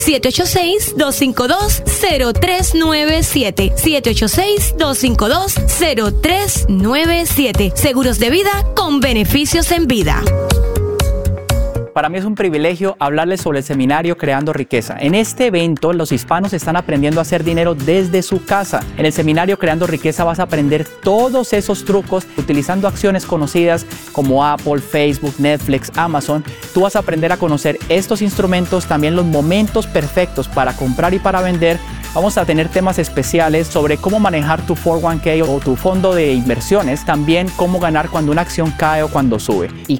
786-252-0397. 786-252-0397. Seguros de vida con beneficios en vida. Para mí es un privilegio hablarles sobre el seminario Creando Riqueza. En este evento, los hispanos están aprendiendo a hacer dinero desde su casa. En el seminario Creando Riqueza vas a aprender todos esos trucos utilizando acciones conocidas como Apple, Facebook, Netflix, Amazon. Tú vas a aprender a conocer estos instrumentos, también los momentos perfectos para comprar y para vender. Vamos a tener temas especiales sobre cómo manejar tu 401k o tu fondo de inversiones, también cómo ganar cuando una acción cae o cuando sube. Y